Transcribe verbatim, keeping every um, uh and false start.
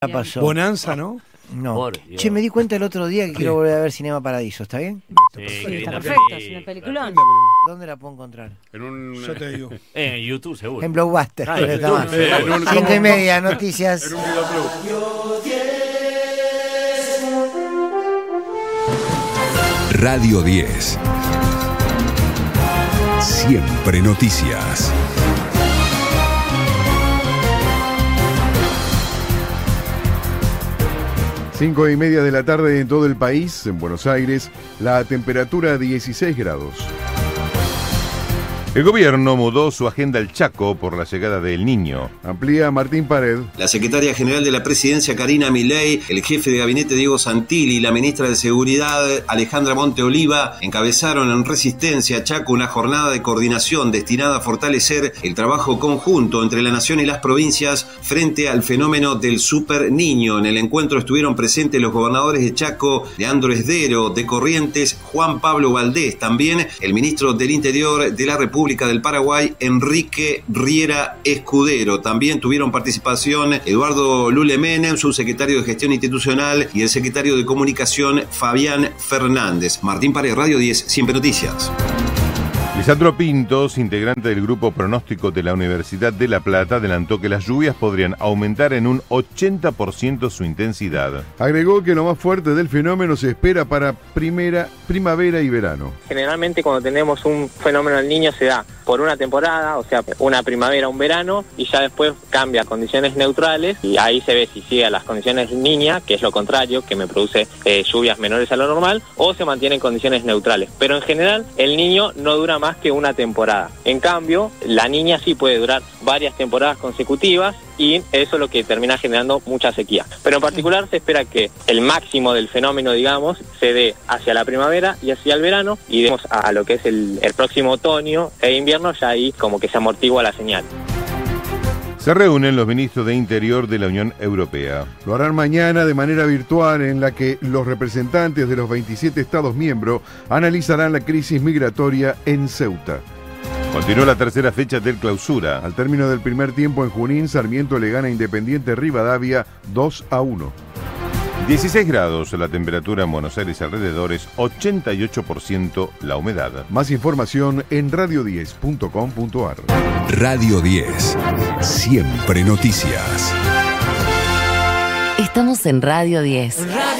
Pasó. Bonanza, ¿no? No. Por Che, Dios. me di cuenta el otro día que quiero volver a ver Cinema Paradiso, ¿está bien? Sí, Sí, qué está linda perfecto, es película. una película. ¿Dónde la puedo encontrar? En un, Yo te digo. En YouTube, seguro. En Blockbuster. Ah, pero en está YouTube, mal. sí, en un- Cinco como- y media, noticias. en un videoclub. Radio diez. Siempre noticias. Cinco y media de la tarde en todo el país, en Buenos Aires, la temperatura dieciséis grados. El gobierno mudó su agenda al Chaco por la llegada del Niño. Amplía Martín Pared. La secretaria general de la presidencia, Karina Milei, el jefe de gabinete, Diego Santilli, y la ministra de Seguridad, Alejandra Monteoliva, encabezaron en Resistencia Chaco una jornada de coordinación destinada a fortalecer el trabajo conjunto entre la nación y las provincias frente al fenómeno del Super Niño. En el encuentro estuvieron presentes los gobernadores de Chaco, Leandro Esdero, de Corrientes, Juan Pablo Valdés, también el ministro del Interior de la República del Paraguay, Enrique Riera Escudero. También tuvieron participación Eduardo Lule Menem, subsecretario de Gestión Institucional, y el secretario de Comunicación, Fabián Fernández. Martín Pared, Radio diez, Siempre Noticias. Lisandro Pintos, integrante del grupo pronóstico de la Universidad de La Plata, adelantó que las lluvias podrían aumentar en un ochenta por ciento su intensidad. Agregó que lo más fuerte del fenómeno se espera para primera, primavera y verano. Generalmente cuando tenemos un fenómeno del Niño se da por una temporada, o sea, una primavera, un verano, y ya después cambia a condiciones neutrales, y ahí se ve si sigue a las condiciones Niña, que es lo contrario, que me produce eh, lluvias menores a lo normal, o se mantiene en condiciones neutrales. Pero en general el Niño no dura más que una temporada. En cambio, la Niña sí puede durar varias temporadas consecutivas, y eso es lo que termina generando mucha sequía. Pero en particular se espera que el máximo del fenómeno, digamos, se dé hacia la primavera y hacia el verano, y demos a lo que es el, el próximo otoño e invierno, ya ahí como que se amortigua la señal. Se reúnen los ministros de Interior de la Unión Europea. Lo harán mañana de manera virtual, en la que los representantes de los veintisiete Estados miembros analizarán la crisis migratoria en Ceuta. Continúa la tercera fecha del Clausura. Al término del primer tiempo en Junín, Sarmiento le gana a Independiente Rivadavia dos a uno. dieciséis grados la temperatura en Buenos Aires y alrededores, ochenta y ocho por ciento la humedad. Más información en radio diez punto com punto ar. Radio diez. Siempre noticias. Estamos en Radio diez.